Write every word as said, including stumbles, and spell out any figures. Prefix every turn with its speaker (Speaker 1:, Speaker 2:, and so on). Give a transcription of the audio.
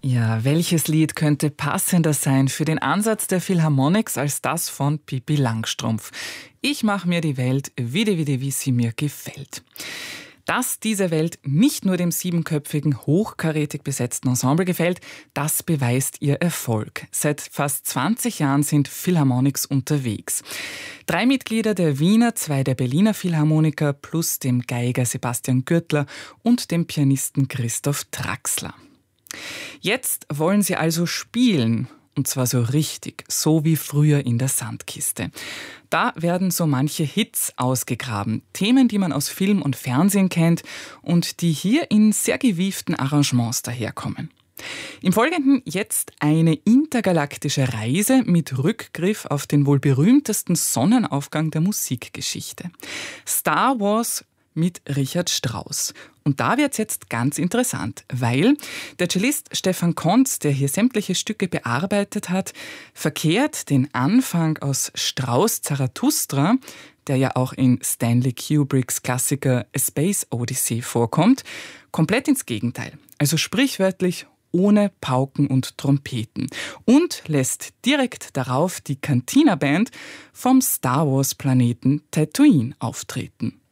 Speaker 1: Ja, welches Lied könnte passender sein für den Ansatz der Philharmonics als das von Pippi Langstrumpf? Ich mache mir die Welt wieder, wieder, wie sie mir gefällt. Dass diese Welt nicht nur dem siebenköpfigen, hochkarätig besetzten Ensemble gefällt, das beweist ihr Erfolg. Seit fast zwanzig Jahren sind Philharmonics unterwegs. Drei Mitglieder der Wiener, zwei der Berliner Philharmoniker plus dem Geiger Sebastian Gürtler und dem Pianisten Christoph Traxler. Jetzt wollen sie also spielen. Und zwar so richtig, so wie früher in der Sandkiste. Da werden so manche Hits ausgegraben. Themen, die man aus Film und Fernsehen kennt und die hier in sehr gewieften Arrangements daherkommen. Im Folgenden jetzt eine intergalaktische Reise mit Rückgriff auf den wohl berühmtesten Sonnenaufgang der Musikgeschichte. Star Wars mit Richard Strauss. Und da wird's jetzt ganz interessant, weil der Cellist Stefan Kontz, der hier sämtliche Stücke bearbeitet hat, verkehrt den Anfang aus Strauss' Zarathustra, der ja auch in Stanley Kubricks Klassiker A Space Odyssey vorkommt, komplett ins Gegenteil. Also sprichwörtlich ohne Pauken und Trompeten. Und lässt direkt darauf die Cantina Band vom Star Wars Planeten Tatooine auftreten.